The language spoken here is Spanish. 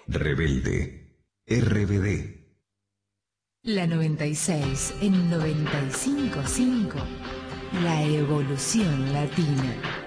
Rebelde. RBD. La 96 en 95.5. La evolución latina.